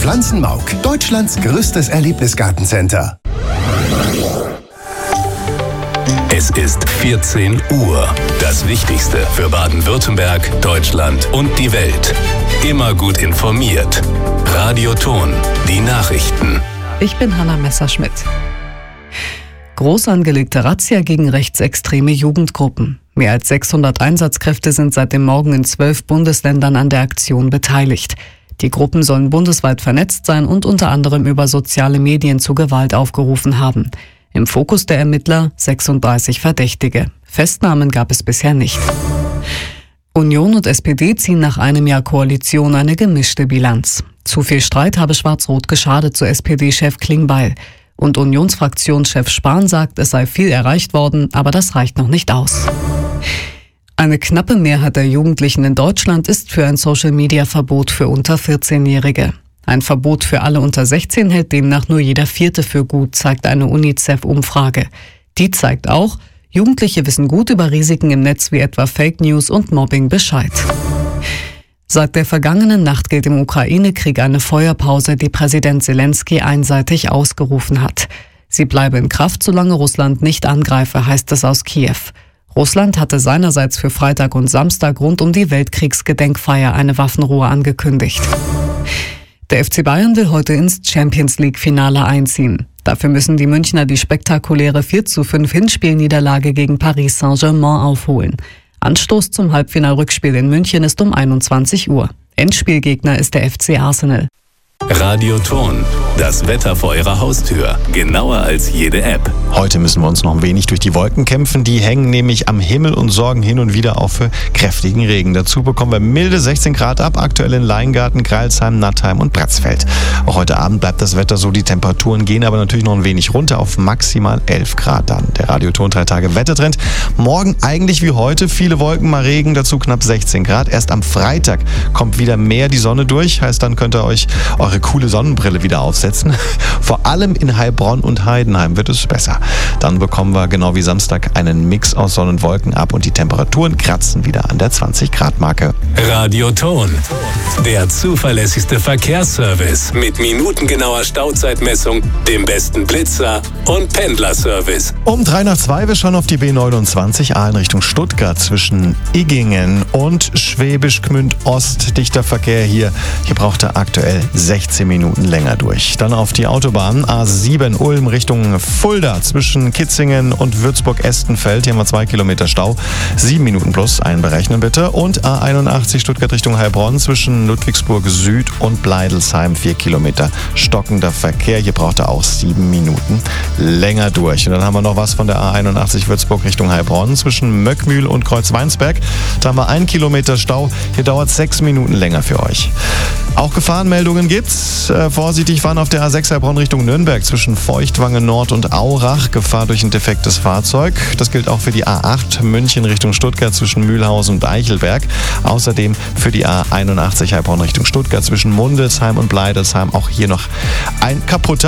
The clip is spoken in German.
Pflanzenmauk, Deutschlands größtes Erlebnisgartencenter. Es ist 14 Uhr. Das Wichtigste für Baden-Württemberg, Deutschland und die Welt. Immer gut informiert. Radio Ton, die Nachrichten. Ich bin Hanna Messerschmidt. Groß angelegte Razzia gegen rechtsextreme Jugendgruppen. Mehr als 600 Einsatzkräfte sind seit dem Morgen in 12 Bundesländern an der Aktion beteiligt. Die Gruppen sollen bundesweit vernetzt sein und unter anderem über soziale Medien zu Gewalt aufgerufen haben. Im Fokus der Ermittler 36 Verdächtige. Festnahmen gab es bisher nicht. Union und SPD ziehen nach einem Jahr Koalition eine gemischte Bilanz. Zu viel Streit habe Schwarz-Rot geschadet, so SPD-Chef Klingbeil. Und Unionsfraktionschef Spahn sagt, es sei viel erreicht worden, aber das reicht noch nicht aus. Eine knappe Mehrheit der Jugendlichen in Deutschland ist für ein Social-Media-Verbot für unter 14-Jährige. Ein Verbot für alle unter 16 hält demnach nur jeder Vierte für gut, zeigt eine UNICEF-Umfrage. Die zeigt auch, Jugendliche wissen gut über Risiken im Netz wie etwa Fake News und Mobbing Bescheid. Seit der vergangenen Nacht gilt im Ukraine-Krieg eine Feuerpause, die Präsident Zelensky einseitig ausgerufen hat. Sie bleibe in Kraft, solange Russland nicht angreife, heißt es aus Kiew. Russland hatte seinerseits für Freitag und Samstag rund um die Weltkriegsgedenkfeier eine Waffenruhe angekündigt. Der FC Bayern will heute ins Champions-League-Finale einziehen. Dafür müssen die Münchner die spektakuläre 4:5 Hinspielniederlage gegen Paris Saint-Germain aufholen. Anstoß zum Halbfinal-Rückspiel in München ist um 21 Uhr. Endspielgegner ist der FC Arsenal. Radio Ton, das Wetter vor Ihrer Haustür. Genauer als jede App. Heute müssen wir uns noch ein wenig durch die Wolken kämpfen. Die hängen nämlich am Himmel und sorgen hin und wieder auch für kräftigen Regen. Dazu bekommen wir milde 16 Grad ab, aktuell in Leingarten, Greilsheim, Nattheim und Bratzfeld. Auch heute Abend bleibt das Wetter so. Die Temperaturen gehen aber natürlich noch ein wenig runter auf maximal 11 Grad dann. Der Radio Ton 3 Tage Wettertrend. Morgen eigentlich wie heute, viele Wolken, mal Regen, dazu knapp 16 Grad. Erst am Freitag kommt wieder mehr die Sonne durch. Heißt, dann könnt ihr euch eure coole Sonnenbrille wieder aufsetzen. Vor allem in Heilbronn und Heidenheim wird es besser. Dann bekommen wir genau wie Samstag einen Mix aus Sonne und Wolken ab und die Temperaturen kratzen wieder an der 20-Grad-Marke. Radio Ton, der zuverlässigste Verkehrsservice mit minutengenauer Stauzeitmessung, dem besten Blitzer und Pendlerservice. Um 3:02 wir schauen auf die B29 A in Richtung Stuttgart zwischen Iggingen und Schwäbisch Gmünd Ost. Dichter Verkehr hier. Hier braucht er aktuell 16 Minuten länger durch. Dann auf die Autobahn A7 Ulm Richtung Fulda zwischen Kitzingen und Würzburg-Estenfeld. Hier haben wir 2 Kilometer Stau. 7 Minuten plus einberechnen bitte. Und A81 Stuttgart Richtung Heilbronn zwischen Ludwigsburg Süd und Bleidelsheim. 4 Kilometer stockender Verkehr. Hier braucht er auch 7 Minuten länger durch. Und dann haben wir noch was von der A81 Würzburg Richtung Heilbronn zwischen Möckmühl und Kreuzweinsberg. Da haben wir 1 Kilometer Stau. Hier dauert 6 Minuten länger für euch. Auch Gefahrenmeldungen gibt's. Vorsichtig fahren auf der A6 Heilbronn Richtung Nürnberg zwischen Feuchtwangen Nord und Aurach. Gefahr durch ein defektes Fahrzeug. Das gilt auch für die A8 München Richtung Stuttgart zwischen Mühlhausen und Eichelberg. Außerdem für die A81 Heilbronn Richtung Stuttgart zwischen Mundelsheim und Bleidelsheim. Auch hier noch ein kaputter